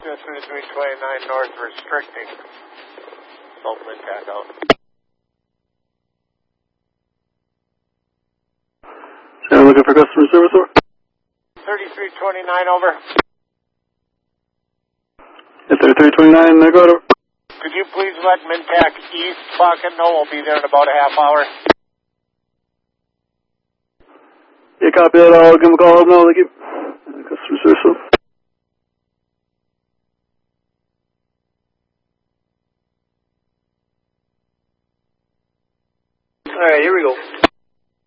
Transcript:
Just 329 north restricting. Sullivan tag out. I'm looking for customer service, over. 3329 over. Yes, sir, 329, go ahead, over. Could you please let Mintac East Bakken know we'll be there in about a half hour? Yeah, copy that. I'll give him a call. No, thank you. Customer service. All right, here we go.